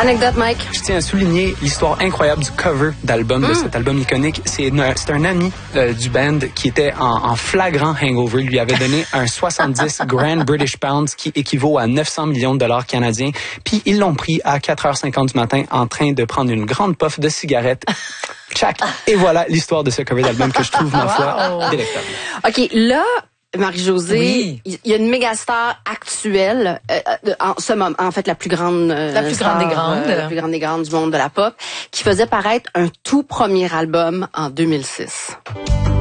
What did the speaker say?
Anecdote, Mike. Je tiens à souligner l'histoire incroyable du cover d'album, de cet album iconique. C'est un ami du band qui était en flagrant hangover. Il lui avait donné un 70 Grand British Pounds qui équivaut à 900 millions de dollars canadiens. Puis ils l'ont pris à 4h50 du matin en train de prendre une grande puff de cigarette. Tchac! Et voilà l'histoire de ce cover d'album que je trouve, ma foi, délectable. OK, là, Marie-Josée, il y a une mégastar actuelle, en fait la plus grande des grandes du monde de la pop, qui faisait paraître un tout premier album en 2006.